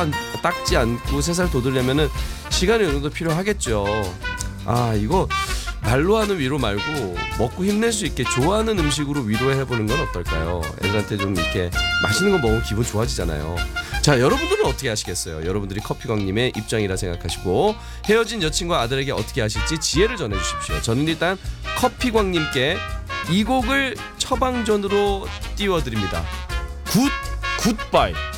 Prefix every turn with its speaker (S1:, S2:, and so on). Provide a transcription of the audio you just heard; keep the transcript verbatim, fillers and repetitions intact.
S1: 안, 닦지 않고 새살 돋으려면은 시간이 어느 정도 필요하겠죠. 아 이거 말로 하는 위로 말고 먹고 힘낼 수 있게 좋아하는 음식으로 위로해보는 건 어떨까요? 애들한테 좀 이렇게 맛있는 거 먹으면 기분 좋아지잖아요. 자, 여러분들은 어떻게 하시겠어요? 여러분들이 커피광님의 입장이라 생각하시고 헤어진 여친과 아들에게 어떻게 하실지 지혜를 전해주십시오. 저는 일단 커피광님께 이 곡을 처방전으로 띄워드립니다. 굿 굿바이.